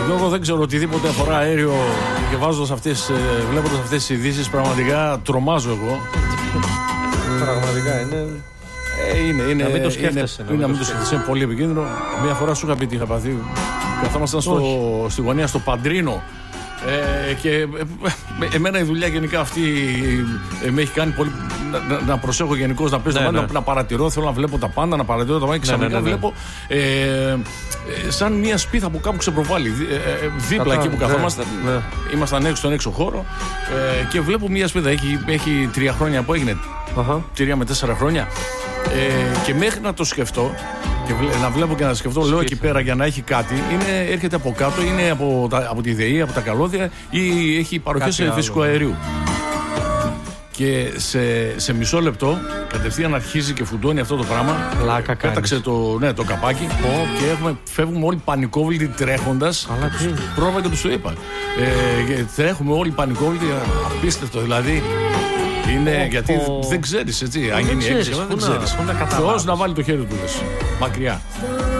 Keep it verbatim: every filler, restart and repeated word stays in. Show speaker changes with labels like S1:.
S1: Γιώργο, δεν ξέρω, οτιδήποτε αφορά αέριο και βάζοντας αυτές, βλέποντας αυτές τις ειδήσεις, πραγματικά τρομάζω εγώ.
S2: Πραγματικά είναι.
S1: Ε, είναι, είναι,
S2: να μην το σκέφτεσαι.
S1: Είναι, είναι, μην το σκέφτεσαι, είναι πολύ επικίνδυνο. Μια φορά σου είχα πει τι είχα πάθει. Καθόμασταν στο, στη γωνία στο Παντρίνο. Ε, και ε, ε, εμένα η δουλειά γενικά αυτή ε, με έχει κάνει πολύ να, να προσέχω γενικώς, να παίζω, ναι, ναι. να, να παρατηρώ, θέλω να βλέπω τα πάντα, να παρατηρώ τα πάντα και ξαφνικά ναι, ναι, ναι, ναι. βλέπω ε, ε, σαν μια σπίθα που κάπου ξεπροβάλλει ε, ε, δίπλα Κατά, εκεί που καθόμασταν, ναι, ναι. ήμασταν έξω στον έξω χώρο ε, και βλέπω μια σπίθα, έχει, έχει τρία χρόνια που έγινε, uh-huh. τρία με τέσσερα χρόνια ε, και μέχρι να το σκεφτώ και να βλέπω και να σκεφτώ, λέω εκεί πέρα για να έχει κάτι, είναι, έρχεται από κάτω, είναι από, τα, από τη ΔΕΗ, από τα καλώδια ή έχει παροχές φυσικού αερίου. Και σε, σε μισό λεπτό κατευθείαν αρχίζει και φουντώνει αυτό το πράγμα.
S2: Λάκα
S1: πέταξε το, ναι, το καπάκι oh. και έχουμε, φεύγουμε όλοι πανικόβλητοι τρέχοντας.
S2: Αλλά τι.
S1: Πρόβα και τους το είπα. Ε, τρέχουμε όλοι πανικόβλητοι, απίστευτο δηλαδή. Είναι oh, γιατί oh. δεν ξέρεις, έτσι. Αν γίνει έξι, δεν ξέρεις. Θεός να βάλει το χέρι του, λες. Μακριά.